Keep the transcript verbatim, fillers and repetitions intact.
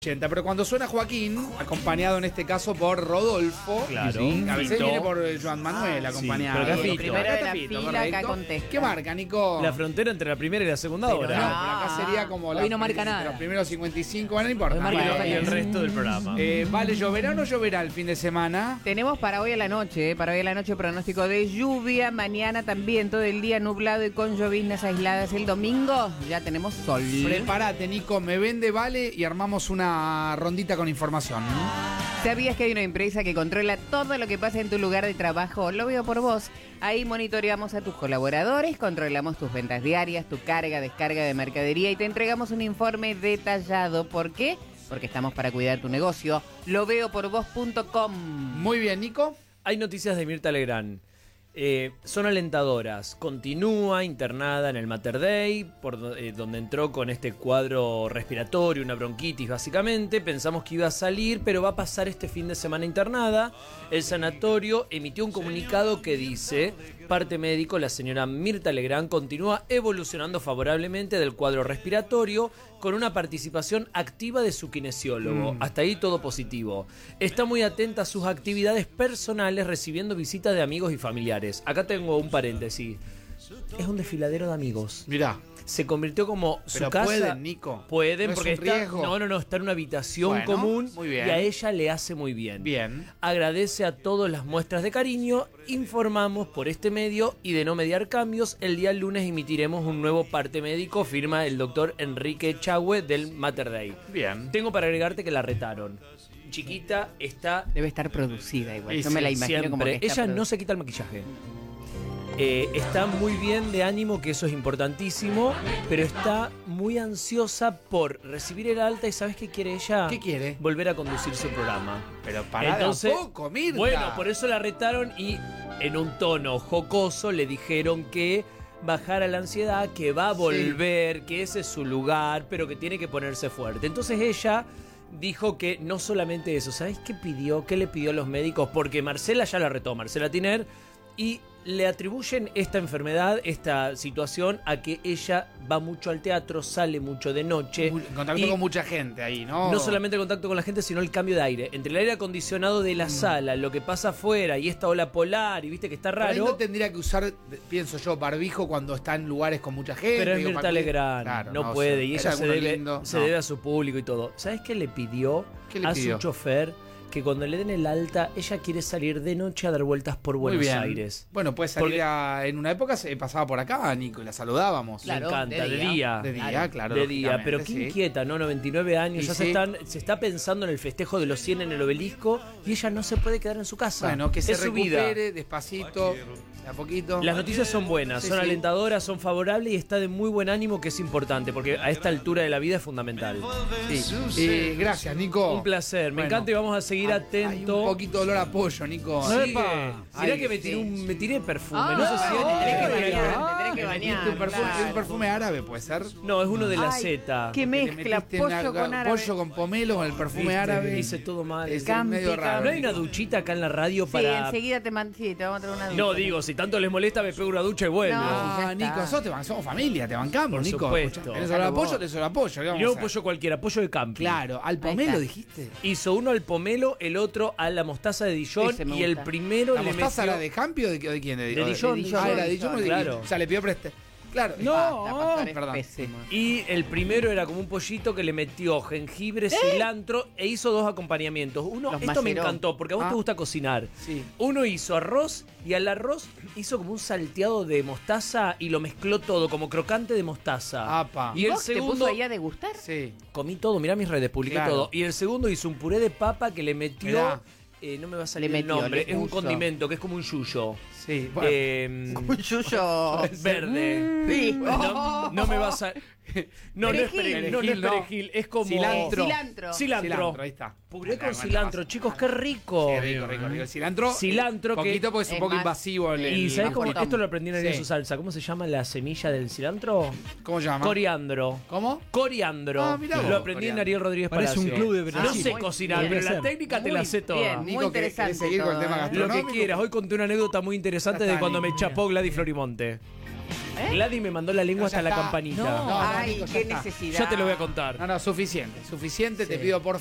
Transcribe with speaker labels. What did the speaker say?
Speaker 1: ochenta, pero cuando suena Joaquín, acompañado en este caso por Rodolfo,
Speaker 2: claro,
Speaker 1: sí, a veces
Speaker 2: Fito.
Speaker 1: viene por Joan Manuel acompañado.
Speaker 2: Sí, pero acá Fito.
Speaker 3: Primero de la
Speaker 1: Fito,
Speaker 3: fila,
Speaker 1: correcto.
Speaker 3: acá contesta.
Speaker 1: ¿Qué marca, Nico?
Speaker 2: La frontera entre la primera y la segunda
Speaker 1: Pero
Speaker 2: hora.
Speaker 1: no, pero acá sería como
Speaker 3: Hoy
Speaker 1: la-
Speaker 3: no marca nada.
Speaker 1: los primeros cincuenta y cinco, bueno, no importa.
Speaker 3: Hoy marca
Speaker 1: Bueno,
Speaker 3: los
Speaker 2: Y el
Speaker 3: años.
Speaker 2: resto del programa.
Speaker 1: eh, vale, ¿lloverá o no lloverá el fin de semana?
Speaker 3: Tenemos para hoy a la noche, eh, para hoy a la noche pronóstico de lluvia, mañana también todo el día nublado y con lloviznas aisladas. El domingo ya tenemos sol.
Speaker 1: Prepárate, Nico, me vende, vale, y armamos una rondita con información.
Speaker 3: ¿Sabías que hay una empresa que controla todo lo que pasa en tu lugar de trabajo? Lo veo por vos. Ahí monitoreamos a tus colaboradores, controlamos tus ventas diarias, tu carga, descarga de mercadería y te entregamos un informe detallado. ¿Por qué? Porque estamos para cuidar tu negocio. Lo veo por vos punto com.
Speaker 1: Muy bien, Nico.
Speaker 2: Hay noticias de Mirta Legrand. Eh, son alentadoras. Continúa internada en el Mater Dei, por do- eh, donde entró con este cuadro respiratorio, una bronquitis básicamente. Pensamos que iba a salir, pero va a pasar este fin de semana internada. El sanatorio emitió un comunicado que dice: parte médico, la señora Mirta Legrand continúa evolucionando favorablemente del cuadro respiratorio con una participación activa de su kinesiólogo.
Speaker 1: Mm.
Speaker 2: Hasta ahí todo positivo. Está muy atenta a sus actividades personales, recibiendo visitas de amigos y familiares. Acá tengo un paréntesis. Es un desfiladero de amigos.
Speaker 1: Mirá.
Speaker 2: Se convirtió como su
Speaker 1: Pero
Speaker 2: casa.
Speaker 1: pueden, Nico.
Speaker 2: Pueden,
Speaker 1: ¿No es
Speaker 2: porque
Speaker 1: un
Speaker 2: está,
Speaker 1: riesgo?
Speaker 2: no, no, no, está en una habitación
Speaker 1: Bueno,
Speaker 2: común
Speaker 1: muy bien.
Speaker 2: y a ella le hace muy bien.
Speaker 1: Bien.
Speaker 2: Agradece a todas las muestras de cariño. Informamos por este medio y de no mediar cambios, el día lunes emitiremos un nuevo parte médico, firma el doctor Enrique Chagüe del Mater Dei.
Speaker 1: Bien.
Speaker 2: Tengo para agregarte que la retaron. Chiquita está
Speaker 3: Debe estar producida igual.
Speaker 1: Y
Speaker 3: Yo me la
Speaker 1: sí,
Speaker 3: imagino como que
Speaker 2: siempre.
Speaker 3: está
Speaker 2: Ella no
Speaker 3: produ-
Speaker 2: se quita el maquillaje. Eh, está muy bien de ánimo, que eso es importantísimo, pero está muy ansiosa por recibir el alta. ¿Y sabes qué quiere ella?
Speaker 1: ¿Qué quiere?
Speaker 2: Volver a conducir su programa.
Speaker 1: Pero pará de a poco, Mirta.
Speaker 2: Bueno, por eso la retaron y en un tono jocoso le dijeron que bajara la ansiedad, que va a volver, que ese es su lugar, pero que tiene que ponerse fuerte. Entonces ella dijo que no solamente eso, ¿sabes qué pidió? ¿Qué le pidió a los médicos? Porque Marcela ya la retó, Marcela Tiner, y le atribuyen esta enfermedad, esta situación, a que ella va mucho al teatro, sale mucho de noche.
Speaker 1: Muy- en contacto
Speaker 2: y
Speaker 1: con mucha gente ahí, ¿no?
Speaker 2: no solamente el contacto con la gente, sino el cambio de aire. Entre el aire acondicionado de la sala, lo que pasa afuera y esta ola polar, y viste que está
Speaker 1: Por ahí
Speaker 2: raro.
Speaker 1: no tendría que usar, pienso yo, barbijo cuando está en lugares con mucha gente.
Speaker 2: Pero es
Speaker 1: digo,
Speaker 2: Mirta
Speaker 1: para-
Speaker 2: Legrand,
Speaker 1: Claro,
Speaker 2: no,
Speaker 1: o
Speaker 2: puede,
Speaker 1: sea,
Speaker 2: y
Speaker 1: era
Speaker 2: ella se
Speaker 1: alguno
Speaker 2: debe,
Speaker 1: lindo,
Speaker 2: se
Speaker 1: no.
Speaker 2: debe a su público y todo. ¿Sabes qué le pidió
Speaker 1: ¿Qué le
Speaker 2: a
Speaker 1: pidió?
Speaker 2: su chofer? Que cuando le den el alta, ella quiere salir de noche a dar vueltas por
Speaker 1: Muy
Speaker 2: Buenos
Speaker 1: bien.
Speaker 2: Aires.
Speaker 1: Bueno, puede salir
Speaker 2: Porque-
Speaker 1: a- en una época se pasaba por acá, Nico, y la saludábamos.
Speaker 3: Claro,
Speaker 2: Me encanta,
Speaker 3: de
Speaker 2: de
Speaker 3: día.
Speaker 2: día.
Speaker 1: De día,
Speaker 3: Claro.
Speaker 1: claro.
Speaker 2: de día, pero qué
Speaker 1: lógicamente, sí.
Speaker 2: inquieta, ¿no? noventa y nueve años,
Speaker 1: Y
Speaker 2: ya
Speaker 1: sí.
Speaker 2: se, están, se está pensando en el festejo de los cien en el obelisco y ella no se puede quedar en su casa.
Speaker 1: Bueno, que se
Speaker 2: es su vida.
Speaker 1: recupere despacito, de a poquito.
Speaker 2: Las noticias son buenas,
Speaker 1: Sí,
Speaker 2: son
Speaker 1: sí.
Speaker 2: alentadoras, son favorables y está de muy buen ánimo, que es importante, porque a esta altura de la vida es fundamental.
Speaker 1: Sí. Eh, gracias, Nico.
Speaker 2: Un placer, me
Speaker 1: Bueno,
Speaker 2: encanta y vamos a seguir
Speaker 1: hay-
Speaker 2: atento.
Speaker 1: Hay un poquito de olor a pollo, Nico.
Speaker 2: Sigue.
Speaker 1: Epa.
Speaker 2: Mirá
Speaker 1: Ay,
Speaker 2: que me tiré,
Speaker 1: sí.
Speaker 2: un, me tiré perfume,
Speaker 3: Ah,
Speaker 2: no sé si...
Speaker 3: te tenés que
Speaker 2: Ah,
Speaker 3: bañar, te tenés que
Speaker 1: ¿Te metiste
Speaker 3: bañar.
Speaker 1: un perfume,
Speaker 3: claro.
Speaker 1: un perfume árabe, puede ser?
Speaker 2: No, es uno de la
Speaker 3: Ay,
Speaker 2: Z.
Speaker 3: qué
Speaker 1: Te
Speaker 3: mezcla,
Speaker 1: metiste
Speaker 3: pollo
Speaker 1: una-
Speaker 3: con árabe.
Speaker 1: pollo con pomelo, con el perfume
Speaker 2: Viste,
Speaker 1: árabe.
Speaker 2: hice todo mal.
Speaker 1: Es
Speaker 3: Campi,
Speaker 1: medio raro.
Speaker 2: ¿No hay una duchita acá en la radio
Speaker 3: Sí,
Speaker 2: para...?
Speaker 3: enseguida te, man- sí, te vamos a traer una ducha.
Speaker 2: No, digo, si tanto les molesta me pego una ducha y vuelvo.
Speaker 3: No.
Speaker 1: Ah,
Speaker 3: ya
Speaker 1: Nico,
Speaker 3: está.
Speaker 1: nosotros te ban- somos familia, te bancamos,
Speaker 2: Por
Speaker 1: Nico.
Speaker 2: supuesto.
Speaker 1: Escuchá, ¿tenés olor a pollo? Tenés olor a pollo. ¿qué
Speaker 2: Y
Speaker 1: vamos
Speaker 2: no
Speaker 1: a hacer?
Speaker 2: pollo cualquiera, pollo de campi.
Speaker 1: Claro, al
Speaker 3: Ahí
Speaker 1: pomelo
Speaker 3: está.
Speaker 1: dijiste.
Speaker 2: Hizo uno al pomelo, el otro a la mostaza de Dijon
Speaker 3: Ese me
Speaker 2: y el
Speaker 3: gusta.
Speaker 2: primero
Speaker 1: ¿La
Speaker 2: le
Speaker 1: mostaza
Speaker 2: metió...
Speaker 1: era de Campi o de, o de quién?
Speaker 2: De Dijon,
Speaker 1: Ah,
Speaker 2: Dijon,
Speaker 1: era de Dijon.
Speaker 2: Dijon,
Speaker 1: y-
Speaker 2: claro.
Speaker 1: O sea, le pidió preste. Claro.
Speaker 2: No.
Speaker 1: Ah,
Speaker 3: Pastor es
Speaker 1: perdón.
Speaker 3: pésimo.
Speaker 2: Y el primero era como un pollito que le metió jengibre, cilantro e hizo dos acompañamientos. Uno,
Speaker 3: Los
Speaker 2: esto me
Speaker 3: maceró.
Speaker 2: encantó porque a vos
Speaker 1: Ah.
Speaker 2: te gusta cocinar.
Speaker 1: Sí.
Speaker 2: Uno hizo arroz y al arroz hizo como un salteado de mostaza y lo mezcló todo, como crocante de mostaza.
Speaker 1: Apa.
Speaker 2: Y el
Speaker 3: ¿Vos te
Speaker 2: segundo,
Speaker 3: puso ahí a degustar?
Speaker 1: Sí.
Speaker 2: comí todo, mirá mis redes, publiqué
Speaker 1: Claro.
Speaker 2: todo. Y el segundo hizo un puré de papa que le metió,
Speaker 1: Mirá.
Speaker 2: eh, no me va a salir
Speaker 3: Le
Speaker 2: el
Speaker 3: metió,
Speaker 2: nombre,
Speaker 3: le
Speaker 2: es un
Speaker 3: puso.
Speaker 2: condimento que es como un yuyo.
Speaker 1: Sí. Bueno.
Speaker 2: Eh,
Speaker 3: Un yuyo.
Speaker 2: verde.
Speaker 3: Sí.
Speaker 2: No, no me vas a. No, no es
Speaker 3: Perejil.
Speaker 2: perejil, no, no es
Speaker 1: Perejil, no.
Speaker 2: perejil, es como.
Speaker 1: Cilantro.
Speaker 3: Cilantro.
Speaker 2: Cilantro.
Speaker 1: Cilantro, ahí está.
Speaker 2: Puré con
Speaker 1: Aguanta,
Speaker 2: cilantro,
Speaker 1: aguanta.
Speaker 2: chicos, qué rico.
Speaker 1: Qué rico, rico, rico. El cilantro.
Speaker 2: Cilantro que-
Speaker 1: Poquito porque es un
Speaker 3: Es
Speaker 1: poco
Speaker 3: más-
Speaker 1: invasivo. El,
Speaker 2: Y
Speaker 1: el-
Speaker 2: ¿sabés cómo?
Speaker 3: Napolitano.
Speaker 2: Esto lo aprendí en
Speaker 1: Sí.
Speaker 2: su salsa. ¿Cómo se llama la semilla del cilantro?
Speaker 1: ¿Cómo se llama?
Speaker 2: Coriandro.
Speaker 1: ¿Cómo?
Speaker 2: Coriandro.
Speaker 1: Ah, mirá vos.
Speaker 2: Lo aprendí en
Speaker 1: Coriandro.
Speaker 2: Ariel Rodríguez
Speaker 4: Parece
Speaker 2: Palacio.
Speaker 4: un club de
Speaker 2: No
Speaker 4: Brasil.
Speaker 2: sé
Speaker 3: Muy-
Speaker 2: cocinar,
Speaker 4: Debe
Speaker 2: pero la
Speaker 4: ser.
Speaker 2: técnica te
Speaker 3: Muy
Speaker 2: la sé toda.
Speaker 3: bien. Muy
Speaker 1: Nico, ¿querés-
Speaker 3: interesante
Speaker 1: querés seguir con el
Speaker 3: todo,
Speaker 1: tema
Speaker 3: ¿eh?
Speaker 2: Lo que
Speaker 1: gastronómico?
Speaker 2: quieras. Hoy conté una anécdota muy interesante
Speaker 1: Ya
Speaker 2: de
Speaker 1: está,
Speaker 2: cuando me
Speaker 1: Nico.
Speaker 2: chapó Gladys Florimonte.
Speaker 3: ¿Eh?
Speaker 2: Gladys me mandó la lengua
Speaker 1: No, ya
Speaker 2: hasta la
Speaker 1: está.
Speaker 2: campanita.
Speaker 1: No, no,
Speaker 3: Ay,
Speaker 1: Nico, ya
Speaker 3: qué
Speaker 1: está.
Speaker 3: necesidad.
Speaker 2: Ya te lo voy a contar.
Speaker 1: No, no, suficiente, suficiente.
Speaker 2: Sí.
Speaker 1: Te pido por